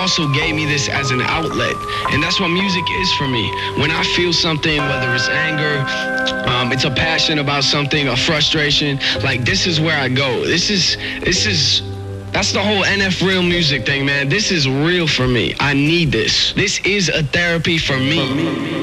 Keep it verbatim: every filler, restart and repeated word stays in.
also gave me this as an outlet. And that's what music is for me. When I feel something, whether it's anger, um, it's a passion about something, a frustration, like this is where I go. This is, this is, that's the whole N F Real music thing, man. This is real for me. I need this. This is a therapy for me. For me.